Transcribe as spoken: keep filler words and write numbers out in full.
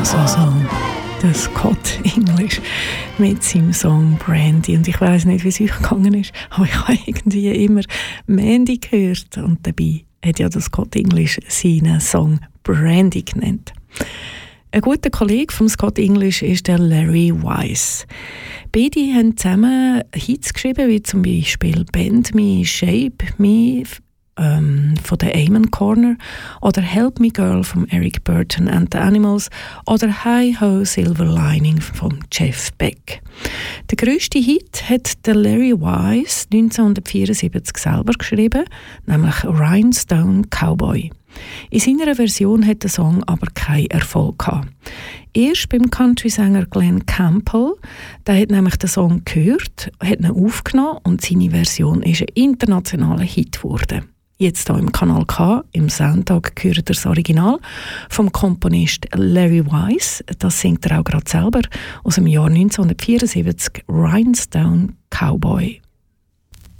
Also so der Scott English mit seinem Song Brandy. Und ich weiss nicht, wie es euch gegangen ist, aber ich habe irgendwie immer Mandy gehört. Und dabei hat ja der Scott English seinen Song Brandy genannt. Ein guter Kollege von Scott English ist der Larry Wise. Beide haben zusammen Hits geschrieben, wie zum Beispiel Bend Me, Shape Me ähm, von der Amen Corner oder Help Me Girl von Eric Burton and the Animals oder Hi Ho Silver Lining von Jeff Beck. Der grösste Hit hat der Larry Wise neunzehnhundertvierundsiebzig selber geschrieben, nämlich Rhinestone Cowboy. In seiner Version hat der Song aber keinen Erfolg gehabt. Erst beim Country-Sänger Glenn Campbell, der hat nämlich den Song gehört, hat ihn aufgenommen und seine Version ist ein internationaler Hit geworden. Jetzt hier im Kanal K, im Soundtag, gehört ihr das Original vom Komponist Larry Wise. Das singt er auch gerade selber aus dem Jahr neunzehnhundertvierundsiebzig, Rhinestone Cowboy.